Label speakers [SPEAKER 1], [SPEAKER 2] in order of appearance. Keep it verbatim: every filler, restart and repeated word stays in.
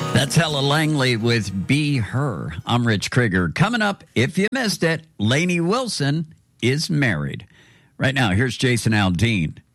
[SPEAKER 1] That's Ella Langley with Be Her. I'm Rich Krieger. Coming up, if you missed it, Lainey Wilson is married. Right now, here's Jason Aldean.